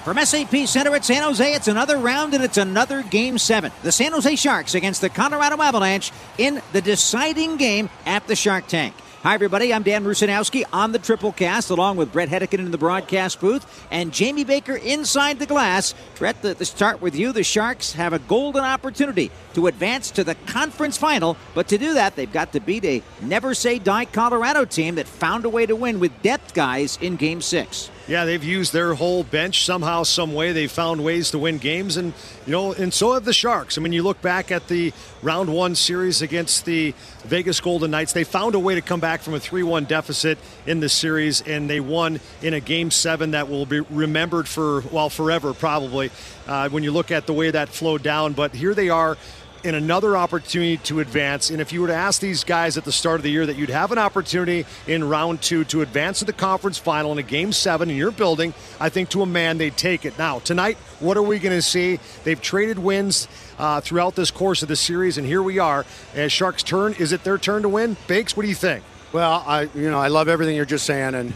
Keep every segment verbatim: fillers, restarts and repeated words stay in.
From S A P Center at San Jose, it's another round and it's another Game seven. The San Jose Sharks against the Colorado Avalanche in the deciding game at the Shark Tank. Hi, everybody. I'm Dan Rusanowski on the Triple Cast, along with Brett Hedican in the broadcast booth and Jamie Baker inside the glass. Brett, to start with you, the Sharks have a golden opportunity to advance to the conference final, but to do that, they've got to beat a never-say-die Colorado team that found a way to win with depth guys in Game six. Yeah, they've used their whole bench somehow, some way. They've found ways to win games, and you know, and so have the Sharks. I mean, you look back at the round one series against the Vegas Golden Knights. They found a way to come back from a three one deficit in the series, and they won in a Game seven that will be remembered for, well, forever probably, uh, when you look at the way that flowed down. But here they are in another opportunity to advance. And if you were to ask these guys at the start of the year that you'd have an opportunity in round two to advance to the conference final in a Game seven in your building, I think to a man they'd take it. Now, tonight, what are we going to see? They've traded wins uh, throughout this course of the series, and here we are. As Sharks' turn, is it their turn to win? Bakes, what do you think? Well, I you know I love everything you're just saying, and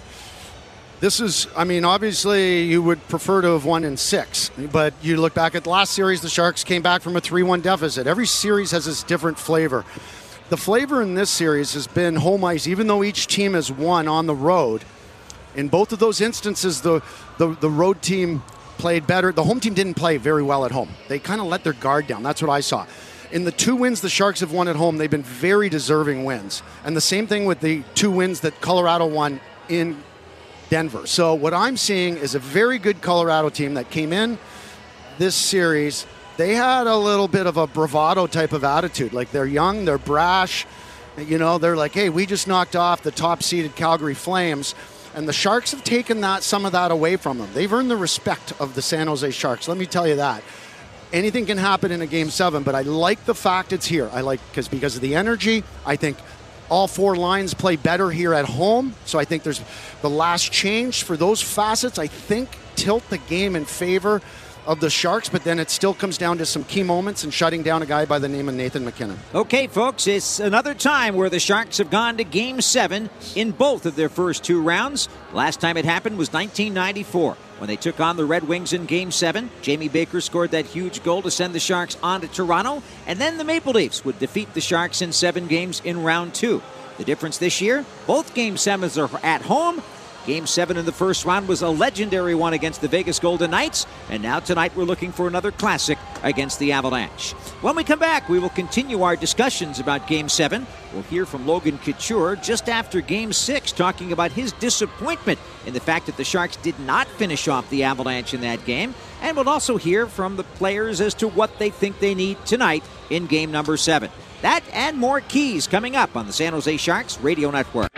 this is, I mean, obviously you would prefer to have won in six, but you look back at the last series, the Sharks came back from a three one deficit. Every series has this different flavor. The flavor in this series has been home ice, even though each team has won on the road. In both of those instances, the, the, the road team played better. The home team didn't play very well at home. They kind of let their guard down. That's what I saw. In the two wins the Sharks have won at home, they've been very deserving wins. And the same thing with the two wins that Colorado won in Denver. So what I'm seeing is a very good Colorado team that came in this series. They had a little bit of a bravado type of attitude. Like, they're young, they're brash. You know, they're like, hey, we just knocked off the top-seeded Calgary Flames. And the Sharks have taken that some of that away from them. They've earned the respect of the San Jose Sharks. Let me tell you that. Anything can happen in a Game seven, but I like the fact it's here. I like because because of the energy. I think all four lines play better here at home. So I think there's the last change for those facets, I think, tilt the game in favor of the Sharks, but then it still comes down to some key moments and shutting down a guy by the name of Nathan MacKinnon. Okay, folks, it's another time where the Sharks have gone to Game seven in both of their first two rounds. Last time it happened was nineteen ninety-four. When they took on the Red Wings in Game seven, Jamie Baker scored that huge goal to send the Sharks on to Toronto, and then the Maple Leafs would defeat the Sharks in seven games in round two. The difference this year, both Game sevens are at home. Game seven in the first round was a legendary one against the Vegas Golden Knights, and now tonight we're looking for another classic against the Avalanche. When we come back, we will continue our discussions about Game seven. We'll hear from Logan Couture just after Game six, talking about his disappointment in the fact that the Sharks did not finish off the Avalanche in that game. And we'll also hear from the players as to what they think they need tonight in Game number seven. That and more keys coming up on the San Jose Sharks Radio Network.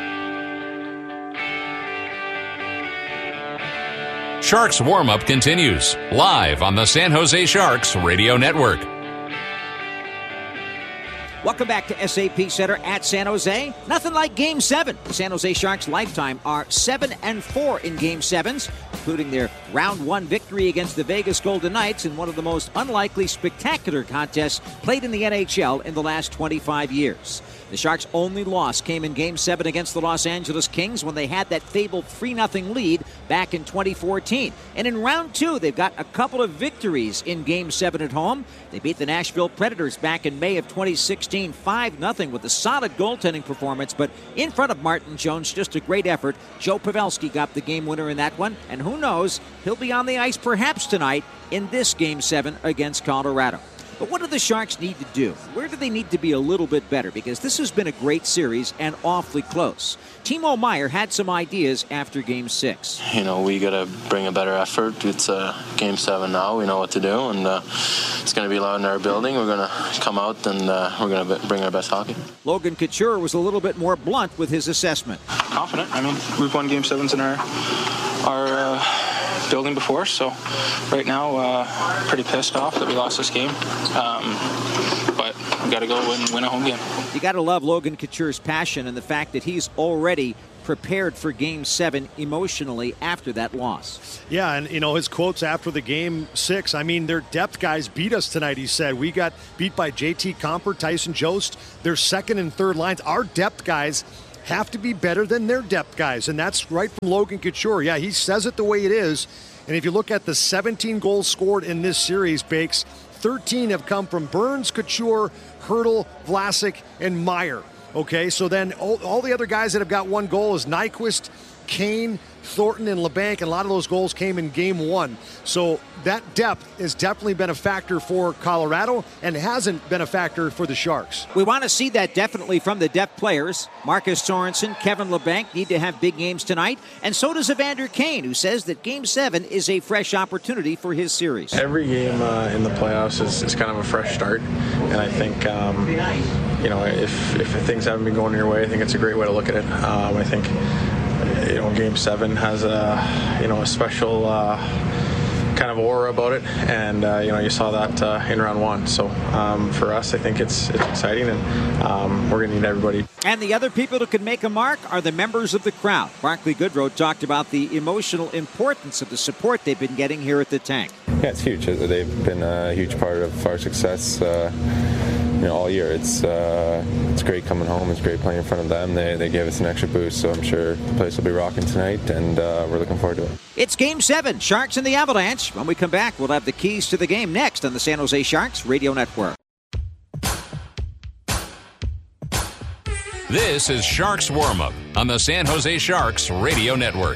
Sharks warm-up continues live on the San Jose Sharks Radio Network. Welcome back to S A P Center at San Jose. Nothing like Game seven. The San Jose Sharks' lifetime are seven and four in Game sevens, including their round one victory against the Vegas Golden Knights in one of the most unlikely spectacular contests played in the N H L in the last twenty-five years. The Sharks' only loss came in Game seven against the Los Angeles Kings when they had that fabled three nothing lead back in twenty fourteen. And in round two, they've got a couple of victories in Game seven at home. They beat the Nashville Predators back in May of twenty sixteen, five nothing with a solid goaltending performance, but in front of Martin Jones, just a great effort. Joe Pavelski got the game winner in that one, and who knows, he'll be on the ice perhaps tonight in this Game seven against Colorado. But what do the Sharks need to do? Where do they need to be a little bit better? Because this has been a great series and awfully close. Timo Meier had some ideas after Game six. You know, we got to bring a better effort. It's uh, Game seven now. We know what to do, and uh, it's going to be loud in our building. We're going to come out, and uh, we're going to bring our best hockey. Logan Couture was a little bit more blunt with his assessment. Confident. I mean, we've won Game sevens in our, our uh, building before, so right now, uh, pretty pissed off that we lost this game. Um, but we got to go win, win a home game. You got to love Logan Couture's passion and the fact that he's already prepared for Game seven emotionally after that loss. Yeah, and, you know, his quotes after the Game six, I mean, their depth guys beat us tonight, he said. We got beat by J T Compher, Tyson Jost, their second and third lines. Our depth guys have to be better than their depth guys, and that's right from Logan Couture. Yeah, he says it the way it is, and if you look at the seventeen goals scored in this series, Bakes, thirteen have come from Burns, Couture, Hertl, Vlasic, and Meyer. Okay, so then all, all the other guys that have got one goal is Nyquist, Kane, Thornton, and LeBanc, and a lot of those goals came in game one. So that depth has definitely been a factor for Colorado and hasn't been a factor for the Sharks. We want to see that definitely from the depth players. Marcus Sorensen, Kevin LeBanc need to have big games tonight, and so does Evander Kane, who says that Game seven is a fresh opportunity for his series. Every game uh, in the playoffs is, is kind of a fresh start, and I think, um, you know, if, if things haven't been going your way, I think it's a great way to look at it. Um, I think, you know, Game seven has a, you know, a special uh, kind of aura about it, and uh, you know, you saw that uh, in round one. So um, for us, I think it's it's exciting, and um, we're going to need everybody. And the other people who can make a mark are the members of the crowd. Barclay Goodrow talked about the emotional importance of the support they've been getting here at the Tank. Yeah, it's huge. They've been a huge part of our success. Uh, You know, all year. It's uh, it's great coming home. It's great playing in front of them. They they gave us an extra boost, so I'm sure the place will be rocking tonight, and uh, we're looking forward to it. It's Game seven, Sharks and the Avalanche. When we come back, we'll have the keys to the game next on the San Jose Sharks Radio Network. This is Sharks Warm-Up on the San Jose Sharks Radio Network.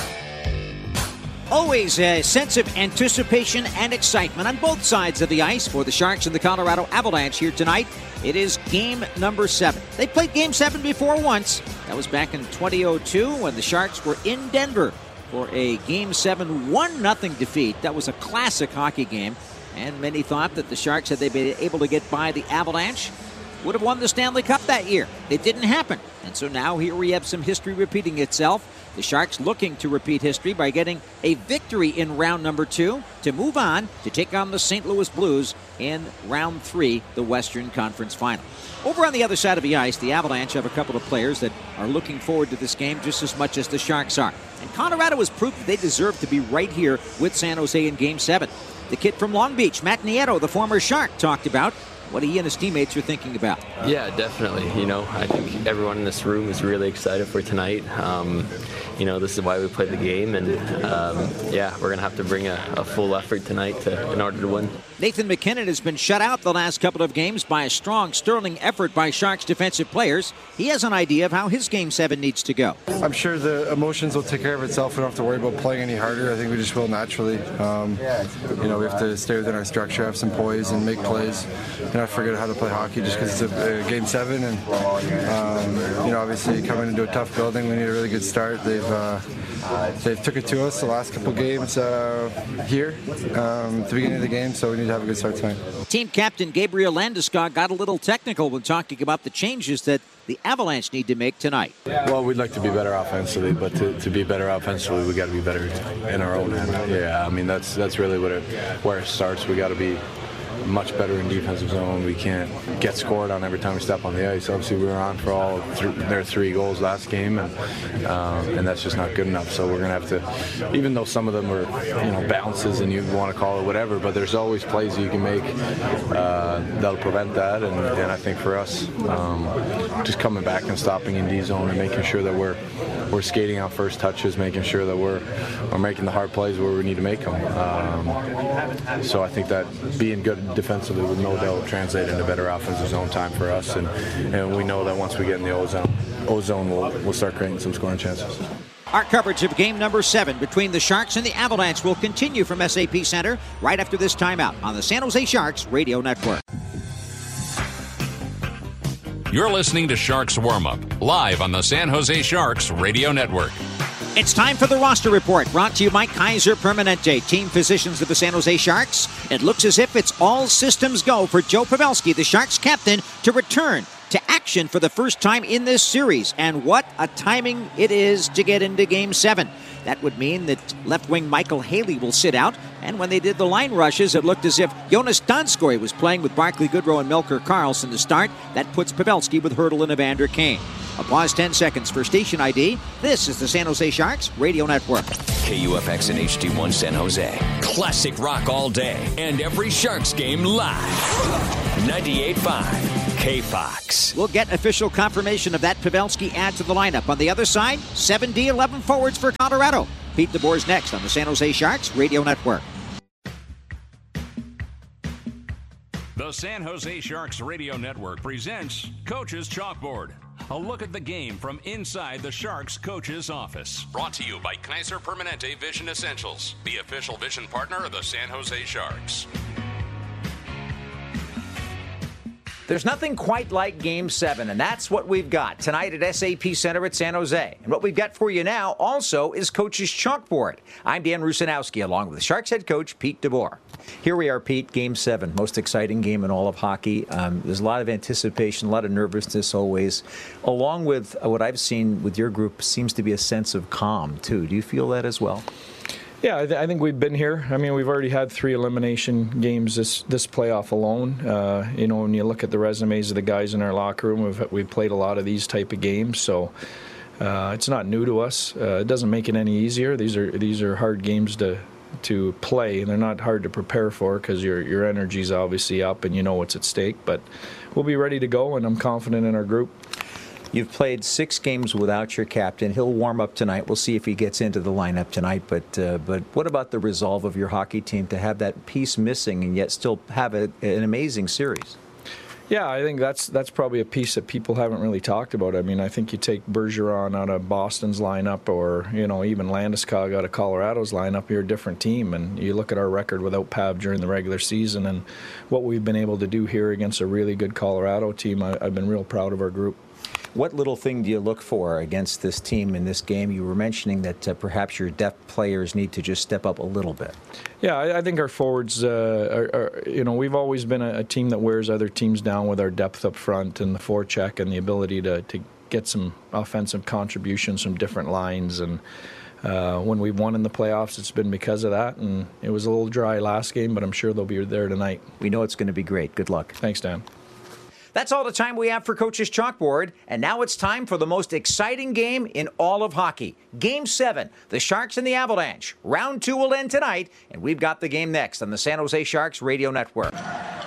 Always a sense of anticipation and excitement on both sides of the ice for the Sharks and the Colorado Avalanche here tonight. It is game number seven. They played game seven before once. That was back in twenty oh two when the Sharks were in Denver for a game seven one nothing defeat. That was a classic hockey game, and many thought that the Sharks, had they been able to get by the Avalanche, would have won the Stanley Cup that year. It didn't happen. And so now here we have some history repeating itself. The Sharks looking to repeat history by getting a victory in round number two to move on to take on the Saint Louis Blues in round three, the Western Conference Final. Over on the other side of the ice, the Avalanche have a couple of players that are looking forward to this game just as much as the Sharks are. And Colorado has proved that they deserve to be right here with San Jose in game seven. The kid from Long Beach, Matt Nieto, the former Shark, talked about what he and his teammates are thinking about. Yeah, definitely. You know, I think everyone in this room is really excited for tonight. Um, you know, this is why we played the game, and um, yeah, we're going to have to bring a, a full effort tonight to, in order to win. Nathan MacKinnon has been shut out the last couple of games by a strong, sterling effort by Sharks defensive players. He has an idea of how his game seven needs to go. I'm sure the emotions will take care of itself. We don't have to worry about playing any harder. I think we just will naturally. Um, you know, we have to stay within our structure, have some poise, and make plays. And not forget how to play hockey just because it's a, a game seven. And um, you know, obviously coming into a tough building, we need a really good start. They've uh, they've took it to us the last couple games uh, here um, at the beginning of the game, so we need to have a good start tonight. Team captain Gabriel Landeskog got a little technical when talking about the changes that the Avalanche need to make tonight. Well, we'd like to be better offensively, but to, to be better offensively, we got to be better in our own end. Yeah, I mean that's that's really what it, where it starts. We got to be much better in defensive zone. We can't get scored on every time we step on the ice. Obviously, we were on for all th- their three goals last game, and um, and that's just not good enough. So we're gonna have to, even though some of them were, you know, bounces and you want to call it whatever, but there's always plays that you can make uh, that'll prevent that. And, and I think for us, um, just coming back and stopping in D zone and making sure that we're we're skating on first touches, making sure that we're we're making the hard plays where we need to make them. Um, so I think that being good defensively would no doubt translate into better offensive zone time for us, and, and we know that once we get in the O-zone, O-zone we'll, we'll start creating some scoring chances. Our coverage of game number seven between the Sharks and the Avalanche will continue from S A P Center right after this timeout on the San Jose Sharks Radio Network. You're listening to Sharks Warm-Up, live on the San Jose Sharks Radio Network. It's time for the roster report, brought to you by Kaiser Permanente, team physicians of the San Jose Sharks. It looks as if it's all systems go for Joe Pavelski, the Sharks captain, to return to action for the first time in this series. And what a timing it is to get into Game seven. That would mean that left wing Michael Haley will sit out. And when they did the line rushes, it looked as if Jonas Donskoy was playing with Barclay Goodrow and Melker Karlsson to start. That puts Pavelski with Hertl and Evander Kane. A pause ten seconds for station I D. This is the San Jose Sharks Radio Network. K U F X and H D one San Jose. Classic rock all day and every Sharks game live. ninety-eight point five K-Fox. We'll get official confirmation of that Pavelski add to the lineup. On the other side, seven D eleven forwards for Colorado. Pete DeBoer's next on the San Jose Sharks Radio Network. The San Jose Sharks Radio Network presents Coach's Chalkboard. A look at the game from inside the Sharks coach's office. Brought to you by Kaiser Permanente Vision Essentials, the official vision partner of the San Jose Sharks. There's nothing quite like Game seven, and that's what we've got tonight at S A P Center at San Jose. And what we've got for you now also is Coach's Chalkboard. I'm Dan Rusanowski, along with the Sharks head coach, Pete DeBoer. Here we are, Pete, Game seven, most exciting game in all of hockey. Um, there's a lot of anticipation, a lot of nervousness always. Along with what I've seen with your group seems to be a sense of calm, too. Do you feel that as well? Yeah, I, th- I think we've been here. I mean, we've already had three elimination games this this playoff alone. Uh, you know, when you look at the resumes of the guys in our locker room, we've, we've played a lot of these type of games. So uh, it's not new to us. Uh, it doesn't make it any easier. These are these are hard games to to play, and they're not hard to prepare for because your your energy's obviously up and you know what's at stake. But we'll be ready to go, and I'm confident in our group. You've played six games without your captain. He'll warm up tonight. We'll see if he gets into the lineup tonight. But uh, but what about the resolve of your hockey team to have that piece missing and yet still have a, an amazing series? Yeah, I think that's that's probably a piece that people haven't really talked about. I mean, I think you take Bergeron out of Boston's lineup, or you know even Landeskog out of Colorado's lineup, you're a different team. And you look at our record without Pav during the regular season, and what we've been able to do here against a really good Colorado team. I, I've been real proud of our group. What little thing do you look for against this team in this game? You were mentioning that uh, perhaps your depth players need to just step up a little bit. Yeah, I, I think our forwards, uh, are, are, you know, we've always been a, a team that wears other teams down with our depth up front and the forecheck and the ability to, to get some offensive contributions from different lines. And uh, when we've won in the playoffs, it's been because of that. And it was a little dry last game, but I'm sure they'll be there tonight. We know it's going to be great. Good luck. Thanks, Dan. That's all the time we have for Coach's Chalkboard, and now it's time for the most exciting game in all of hockey. Game seven, the Sharks and the Avalanche. Round two will end tonight, and we've got the game next on the San Jose Sharks Radio Network.